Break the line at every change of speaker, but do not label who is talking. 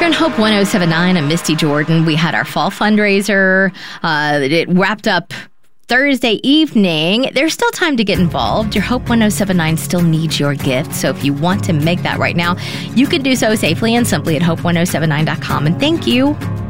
Here on Hope 1079, I'm Misty Jordan. We had our fall fundraiser. It wrapped up Thursday evening. There's still time to get involved. Your Hope 1079 still needs your gift. So if you want to make that right now, you can do so safely and simply at hope1079.com. And thank you